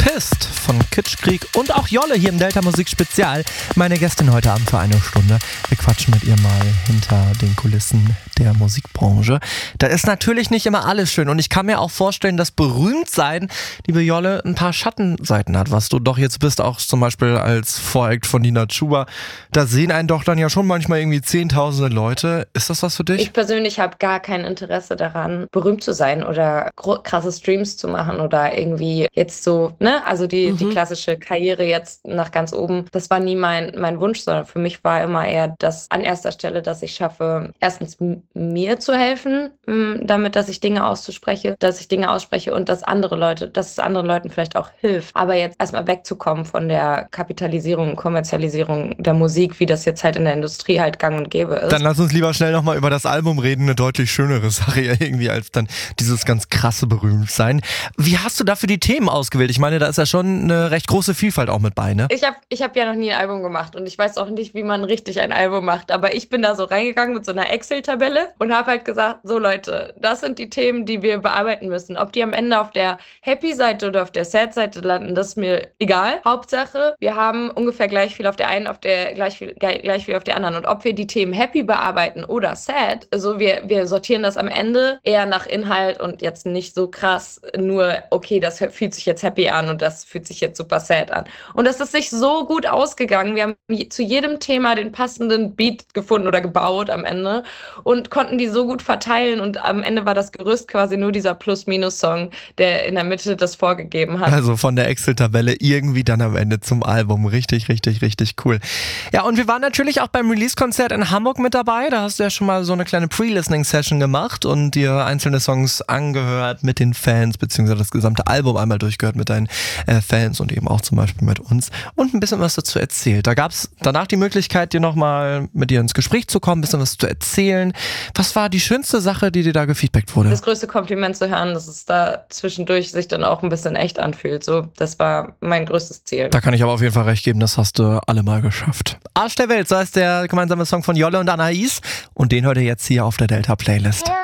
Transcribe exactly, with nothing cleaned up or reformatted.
Pissed von Kitschkrieg und auch Jolle hier im Delta Musik Spezial. Meine Gästin heute Abend für eine Stunde. Wir quatschen mit ihr mal hinter den Kulissen der Musikbranche. Da ist natürlich nicht immer alles schön und ich kann mir auch vorstellen, dass Berühmtsein, liebe Jolle, ein paar Schattenseiten hat, was du doch jetzt bist, auch zum Beispiel als Voreact von Nina Chuba. Da sehen einen doch dann ja schon manchmal irgendwie zehntausende Leute. Ist das was für dich? Ich persönlich habe gar kein Interesse daran, berühmt zu sein oder gro- krasse Streams zu machen oder irgendwie jetzt so, ne, also die, mhm. die klassische Karriere jetzt nach ganz oben. Das war nie mein, mein Wunsch, sondern für mich war immer eher das an erster Stelle, dass ich schaffe, erstens m- mir zu helfen, m- damit, dass ich Dinge auszuspreche, dass ich Dinge ausspreche und dass andere Leute, dass es anderen Leuten vielleicht auch hilft. Aber jetzt erstmal wegzukommen von der Kapitalisierung und Kommerzialisierung der Musik, wie das jetzt halt in der Industrie halt gang und gäbe ist. Dann lass uns lieber schnell nochmal über das Album reden, eine deutlich schönere Sache ja irgendwie als dann dieses ganz krasse Berühmtsein. Wie hast du dafür die Themen ausgewählt? Ich meine, da ist ja schon eine recht große Vielfalt auch mit bei, ne? Ich habe ich hab ja noch nie ein Album gemacht und ich weiß auch nicht, wie man richtig ein Album macht, aber ich bin da so reingegangen mit so einer Excel-Tabelle und habe halt gesagt, so Leute, das sind die Themen, die wir bearbeiten müssen. Ob die am Ende auf der Happy-Seite oder auf der Sad-Seite landen, das ist mir egal. Hauptsache, wir haben ungefähr gleich viel auf der einen, auf der gleich viel, gleich viel auf der anderen. Und ob wir die Themen Happy bearbeiten oder Sad, also wir, wir sortieren das am Ende eher nach Inhalt und jetzt nicht so krass nur, okay, das fühlt sich jetzt happy an und das fühlt sich jetzt super sad an. Und das ist sich so gut ausgegangen. Wir haben zu jedem Thema den passenden Beat gefunden oder gebaut am Ende und konnten die so gut verteilen und am Ende war das Gerüst quasi nur dieser Plus-Minus-Song, der in der Mitte das vorgegeben hat. Also von der Excel-Tabelle irgendwie dann am Ende zum Album. Richtig, richtig, richtig cool. Ja, und wir waren natürlich auch beim Release-Konzert in Hamburg mit dabei. Da hast du ja schon mal so eine kleine Pre-Listening-Session gemacht und dir einzelne Songs angehört mit den Fans, beziehungsweise das gesamte Album einmal durchgehört mit deinen äh, Fans und eben auch zum Beispiel mit uns und ein bisschen was dazu erzählt. Da gab es danach die Möglichkeit, dir nochmal mit dir ins Gespräch zu kommen, ein bisschen was zu erzählen. Was war die schönste Sache, die dir da gefeedbackt wurde? Das größte Kompliment zu hören, dass es da zwischendurch sich dann auch ein bisschen echt anfühlt. So, das war mein größtes Ziel. Da kann ich aber auf jeden Fall recht geben, das hast du allemal geschafft. Arsch der Welt, so heißt der gemeinsame Song von Jolle und Anais und den hört ihr jetzt hier auf der Delta Playlist.